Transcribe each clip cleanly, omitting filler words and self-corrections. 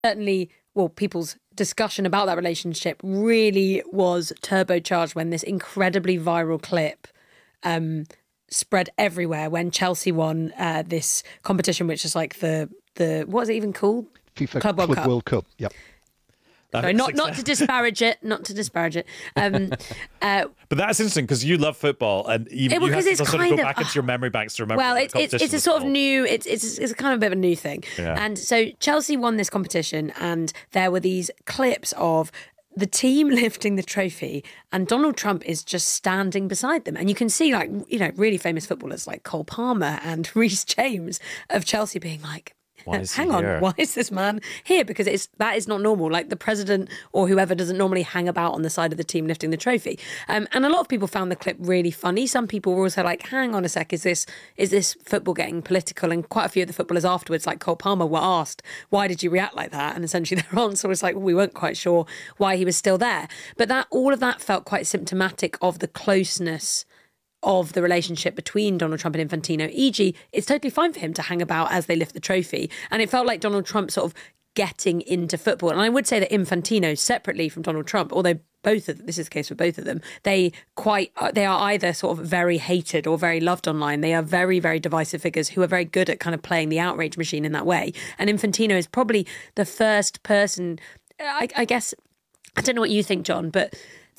certainly, well, people's discussion about that relationship really was turbocharged when this incredibly viral clip spread everywhere when Chelsea won this competition, which is like the what is it even called? FIFA Club World Cup. Yep. Sorry, not to disparage it. But that's interesting because you love football, and you have to sort of go back into your memory banks to remember. Well, it's a sort of new. It's kind of a bit of a new thing. Yeah. And so Chelsea won this competition, and there were these clips of the team lifting the trophy, and Donald Trump is just standing beside them, and you can see really famous footballers like Cole Palmer and Reece James of Chelsea being like, hang on, why is this man here? Because that is not normal. Like the president or whoever doesn't normally hang about on the side of the team lifting the trophy. And a lot of people found the clip really funny. Some people were also like, hang on a sec, is this football getting political? And quite a few of the footballers afterwards, like Cole Palmer, were asked, why did you react like that? And essentially their answer was like, well, we weren't quite sure why he was still there. But all of that felt quite symptomatic of the closeness of the relationship between Donald Trump and Infantino. E.g., it's totally fine for him to hang about as they lift the trophy. And it felt like Donald Trump sort of getting into football. And I would say that Infantino, separately from Donald Trump, although this is the case for both of them, they are either sort of very hated or very loved online. They are very, very divisive figures who are very good at kind of playing the outrage machine in that way. And Infantino is probably the first person, I guess, I don't know what you think, John, but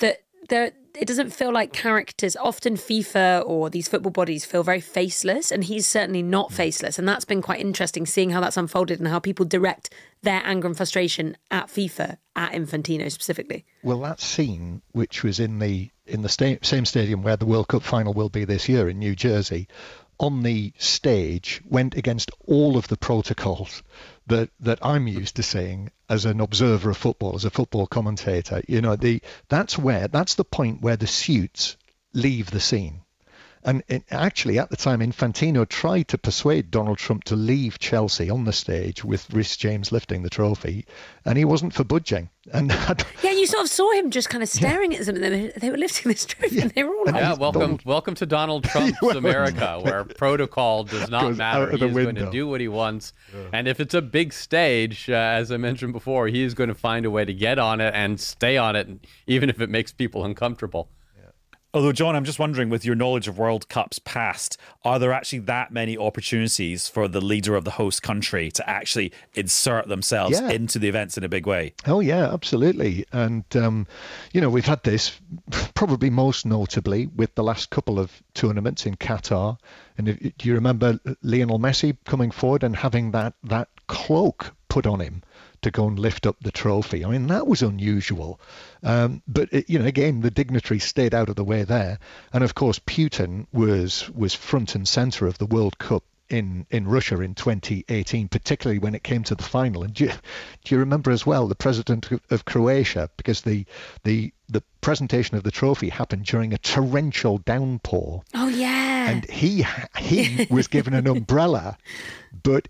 it doesn't feel like characters. Often FIFA or these football bodies feel very faceless, and he's certainly not faceless. And that's been quite interesting, seeing how that's unfolded and how people direct their anger and frustration at FIFA, at Infantino specifically. Well, that scene, which was in the same stadium where the World Cup final will be this year in New Jersey, on the stage went against all of the protocols that I'm used to seeing as an observer of football, as a football commentator. That's the point where the suits leave the scene. And actually, at the time, Infantino tried to persuade Donald Trump to leave Chelsea on the stage with Reece James lifting the trophy, and he wasn't for budging. And you sort of saw him just kind of staring at them. They were lifting this trophy, and they were all like, welcome to Donald Trump's America, where protocol does not matter. He's going to do what he wants. Yeah. And if it's a big stage, as I mentioned before, he is going to find a way to get on it and stay on it, even if it makes people uncomfortable. Although, John, I'm just wondering, with your knowledge of World Cups past, are there actually that many opportunities for the leader of the host country to actually insert themselves into the events in a big way? Oh, yeah, absolutely. And, we've had this probably most notably with the last couple of tournaments in Qatar. And do you remember Lionel Messi coming forward and having that cloak put on him to go and lift up the trophy? I mean, that was unusual. But, again, the dignitaries stayed out of the way there. And, of course, Putin was front and centre of the World Cup in Russia in 2018, particularly when it came to the final. And do you remember as well the president of Croatia, because the presentation of the trophy happened during a torrential downpour. Oh, yeah. And he was given an umbrella, but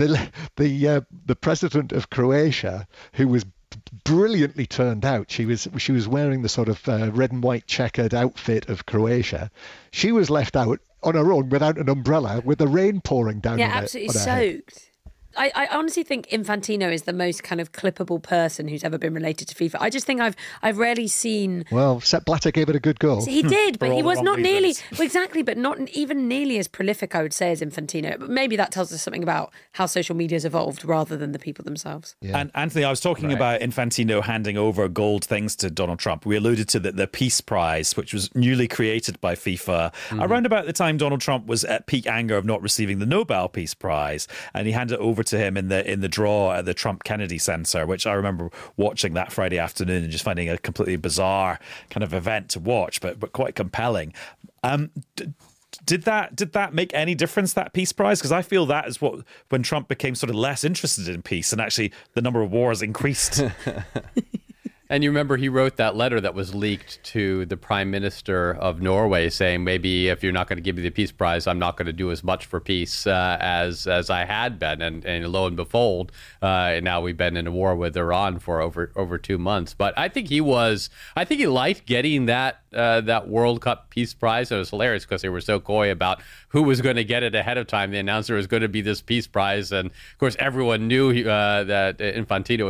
the president of Croatia, who was brilliantly turned out, she was wearing the sort of red and white checkered outfit of Croatia. She was left out on her own without an umbrella, with the rain pouring down. Yeah, absolutely soaked. I honestly think Infantino is the most kind of clippable person who's ever been related to FIFA. I just think I've rarely seen. Well, Sepp Blatter gave it a good go. He did, but he was not nearly exactly, but not even nearly as prolific, I would say, as Infantino. But maybe that tells us something about how social media has evolved rather than the people themselves. Yeah. And Anthony, I was talking about Infantino handing over gold things to Donald Trump. We alluded to the Peace Prize, which was newly created by FIFA around about the time Donald Trump was at peak anger of not receiving the Nobel Peace Prize, and he handed it over to him in the draw at the Trump Kennedy Center, which I remember watching that Friday afternoon and just finding a completely bizarre kind of event to watch, but quite compelling. Did that make any difference, that Peace Prize? Because I feel that is when Trump became sort of less interested in peace, and actually the number of wars increased. And you remember he wrote that letter that was leaked to the Prime Minister of Norway saying, maybe if you're not going to give me the Peace Prize, I'm not going to do as much for peace as I had been. And lo and behold, now we've been in a war with Iran for over 2 months. But I think he liked getting that World Cup Peace Prize. It was hilarious because they were so coy about who was going to get it ahead of time. They announced there was going to be this Peace Prize. And of course, everyone knew that Infantino